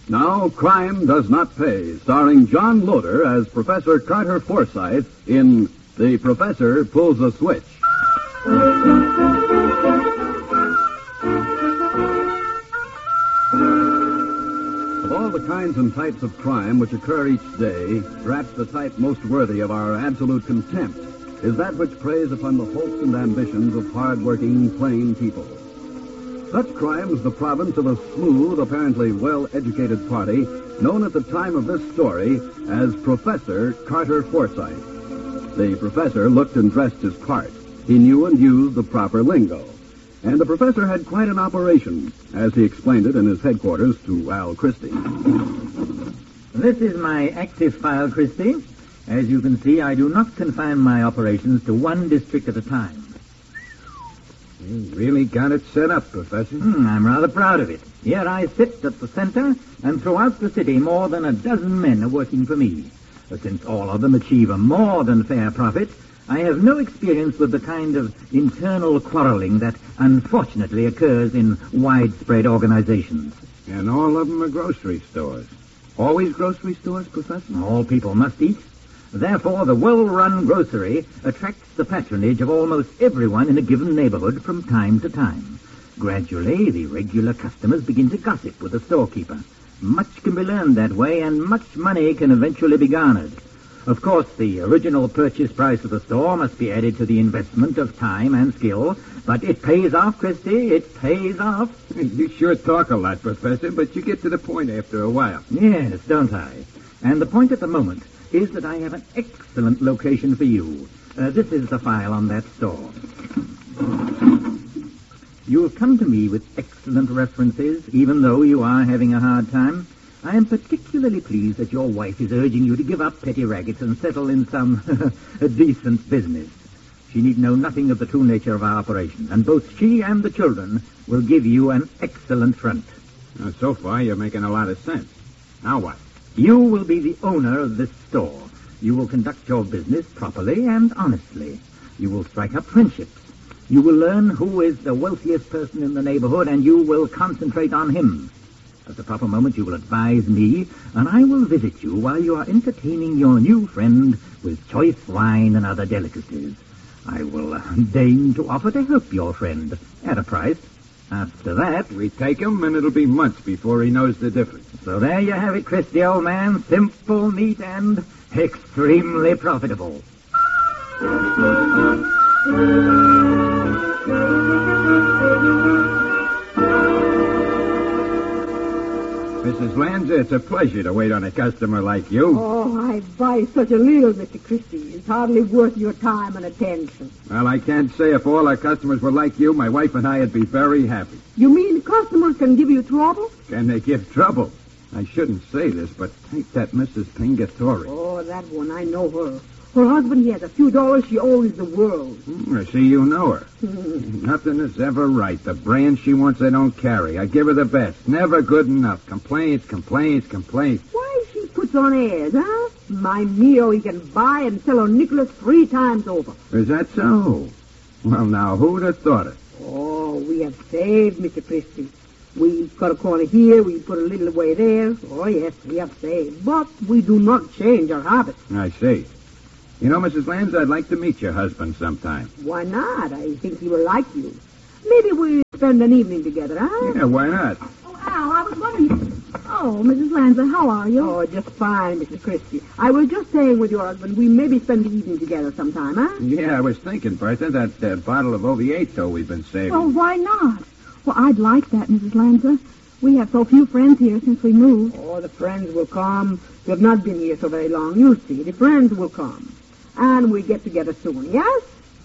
Now, Crime Does Not Pay, starring John Loder as Professor Carter Forsyth in The Professor Pulls a Switch. Of all the kinds and types of crime which occur each day, perhaps the type most worthy of our absolute contempt is that which preys upon the hopes and ambitions of hard-working, plain people. Such crime is the province of a smooth, apparently well-educated party known at the time of this story as Professor Carter Forsyth. The professor looked and dressed his part. He knew and used the proper lingo. And the professor had quite an operation, as he explained it in his headquarters to Al Christie. This is my active file, Christie. As you can see, I do not confine my operations to one district at a time. You really got it set up, Professor. I'm rather proud of it. Here I sit at the center, and throughout the city more than a dozen men are working for me. But since all of them achieve a more than fair profit, I have no experience with the kind of internal quarreling that unfortunately occurs in widespread organizations. And all of them are grocery stores. Always grocery stores, Professor? All people must eat. Therefore, the well-run grocery attracts the patronage of almost everyone in a given neighborhood from time to time. Gradually, the regular customers begin to gossip with the storekeeper. Much can be learned that way, and much money can eventually be garnered. Of course, the original purchase price of the store must be added to the investment of time and skill, but it pays off, Christie, it pays off. You sure talk a lot, Professor, but you get to the point after a while. Yes, don't I? And the point at the moment is that I have an excellent location for you. This is the file on that store. You have come to me with excellent references, even though you are having a hard time. I am particularly pleased that your wife is urging you to give up petty rackets and settle in some decent business. She need know nothing of the true nature of our operation, and both she and the children will give you an excellent front. Now, so far, you're making a lot of sense. Now what? You will be the owner of this store. You will conduct your business properly and honestly. You will strike up friendships. You will learn who is the wealthiest person in the neighborhood, and you will concentrate on him. At the proper moment, you will advise me, and I will visit you while you are entertaining your new friend with choice wine and other delicacies. I will deign to offer to help your friend at a price. After that, we take him, and it'll be months before he knows the difference. So there you have it, Christie, old man. Simple, neat, and extremely profitable. Mrs. Lanza, it's a pleasure to wait on a customer like you. Oh, I buy such a little, Mr. Christie. It's hardly worth your time and attention. Well, I can't say if all our customers were like you, my wife and I would be very happy. You mean customers can give you trouble? Can they give trouble? I shouldn't say this, but take that Mrs. Pingatore. Oh, that one, I know her. Her husband, he has a few dollars. She owes the world. I see you know her. Nothing is ever right. The brand she wants, I don't carry. I give her the best. Never good enough. Complaints. Why, she puts on airs, huh? My Mio, he can buy and sell on Nicholas 3 times over. Is that so? Well, now, who'd have thought it? Oh, we have saved, Mr. Christie. We cut a corner here, we put a little away there. Oh, yes, we have saved. But we do not change our habits. I see. You know, Mrs. Lanza, I'd like to meet your husband sometime. Why not? I think he will like you. Maybe we'll spend an evening together, huh? Yeah, why not? Oh, Al, I was wondering... Oh, Mrs. Lanza, how are you? Oh, just fine, Mrs. Christie. I was just saying with your husband, we maybe spend the evening together sometime, huh? Yeah, I was thinking, Bertha, that bottle of Oviedo we've been saving. Oh, why not? Well, I'd like that, Mrs. Lanza. We have so few friends here since we moved. Oh, the friends will come. We have not been here so very long. You'll see. The friends will come. And we get together soon, yes?